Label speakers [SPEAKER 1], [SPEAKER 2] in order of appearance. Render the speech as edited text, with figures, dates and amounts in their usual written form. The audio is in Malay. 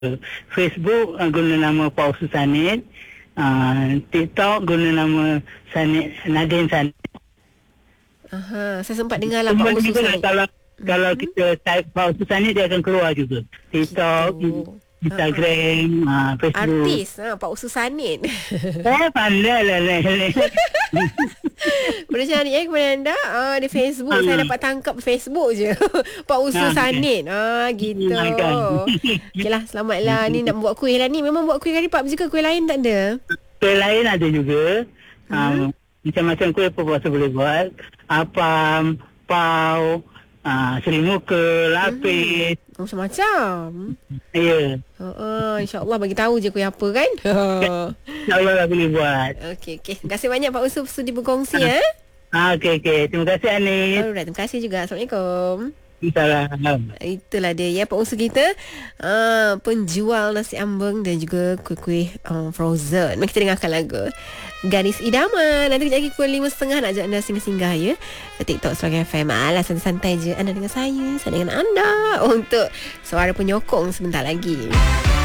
[SPEAKER 1] Facebook guna nama Pak Usu Sanit. TikTok guna nama Sanit Nadine Sanit.
[SPEAKER 2] Saya sempat dengar lah Pak Usu Sanit.
[SPEAKER 1] Kalau kita type Pak Usu Sanit, dia akan keluar juga. TikTok, Instagram, Facebook.
[SPEAKER 2] Artis Pak Usu Sanit.
[SPEAKER 1] Pandai lah.
[SPEAKER 2] Boleh cari kepada anda di Facebook. Saya dapat tangkap Facebook je. Pak Usu Sanit. Gitu. Okeylah, selamatlah. Ni nak buat kuih lah ni. Memang buat kuih kari Pak je ke kuih lain tak ada?
[SPEAKER 1] Kuih lain ada juga. Macam-macam kuih apa puasa boleh buat. Apam, pau, serimuka, lapis.
[SPEAKER 2] Macam-macam.
[SPEAKER 1] Ya.
[SPEAKER 2] InsyaAllah bagi tahu je kuih apa kan.
[SPEAKER 1] InsyaAllah boleh buat.
[SPEAKER 2] Okey. Terima kasih banyak Pak Usu sudi berkongsi.
[SPEAKER 1] Okey. Terima kasih Anis.
[SPEAKER 2] Alright, terima kasih juga. Assalamualaikum.
[SPEAKER 1] Salam.
[SPEAKER 2] Itulah dia ya Pak Usu kita, penjual nasi ambeng dan juga kuih-kuih frozen. Mari kita dengarkan lagu Gadis Idaman. Nanti kejap lagi pukul 5.30 nak ajak anda singgah-singgah ya ke TikTok Suara FM. Alah, santai-santai je anda dengan saya dengan anda untuk suara penyokong sebentar lagi.